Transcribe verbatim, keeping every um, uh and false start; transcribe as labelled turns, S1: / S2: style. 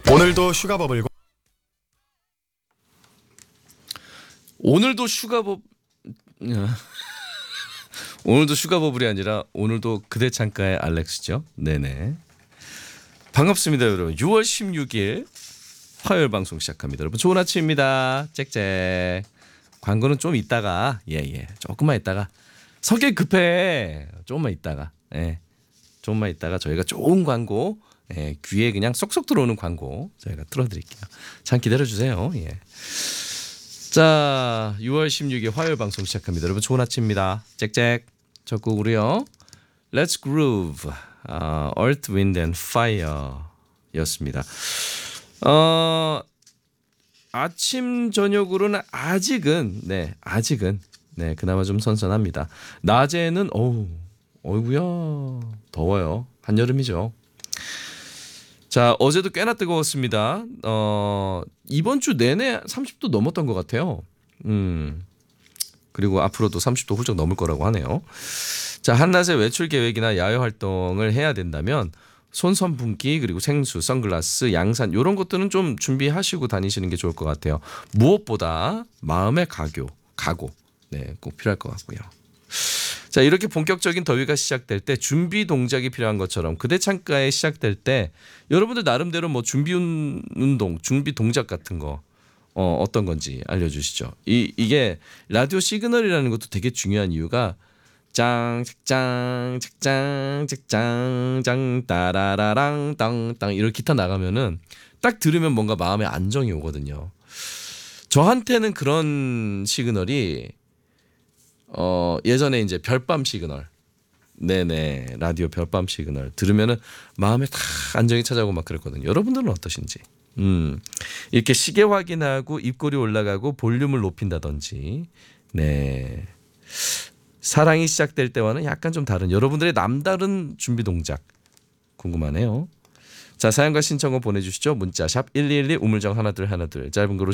S1: 오늘도 슈가버블
S2: 오늘도 슈가버 오늘도 슈가버블이 아니라 오늘도 그대 창가의 알렉스죠. 네네. 반갑습니다, 여러분. 유월 십육일 화요일 방송 시작합니다. 여러분 좋은 아침입니다. 짹짹. 광고는 좀 있다가 예예 조금만 있다가 성격 급해 조금만 있다가 예 조금만 있다가 저희가 좋은 광고 예, 귀에 그냥 쏙쏙 들어오는 광고 저희가 틀어드릴게요. 잠 기다려주세요. 예. 자, 유월 십육일 화요일 방송 시작합니다. 여러분 좋은 아침입니다. 짹짹. 첫 곡으로요. Let's Groove, 어, Earth, Wind and Fire였습니다. 어, 아침 저녁으로는 아직은 네 아직은 네 그나마 좀 선선합니다. 낮에는 어우 어이구야 더워요. 한여름이죠. 자, 어제도 꽤나 뜨거웠습니다. 어, 이번 주 내내 삼십 도 넘었던 것 같아요. 음. 그리고 앞으로도 삼십 도 훌쩍 넘을 거라고 하네요. 자, 한낮에 외출 계획이나 야외 활동을 해야 된다면 손 선풍기 그리고 생수, 선글라스, 양산 이런 것들은 좀 준비하시고 다니시는 게 좋을 것 같아요. 무엇보다 마음의 가교, 각오 네, 꼭 필요할 것 같고요. 자, 이렇게 본격적인 더위가 시작될 때 준비 동작이 필요한 것처럼 그대 창가에 시작될 때 여러분들 나름대로 뭐 준비 운동, 준비 동작 같은 거 어, 어떤 건지 알려주시죠. 이 이게 라디오 시그널이라는 것도 되게 중요한 이유가 짱, 짱, 짱, 짱, 짱, 따라라랑, 땅, 땅 이렇게 기타 나가면은 딱 들으면 뭔가 마음에 안정이 오거든요. 저한테는 그런 시그널이 어, 예전에 이제 별밤 시그널, 네네 라디오 별밤 시그널 들으면은 마음에 다 안정이 찾아오고 막 그랬거든요. 여러분들은 어떠신지? 음, 이렇게 시계 확인하고 입꼬리 올라가고 볼륨을 높인다든지, 네. 사랑이 시작될 때와는 약간 좀 다른 여러분들의 남다른 준비 동작 궁금하네요. 자, 사연과 신청곡 보내주시죠. 문자 샵 일이일이 우물정 하나둘 하나둘 짧은 글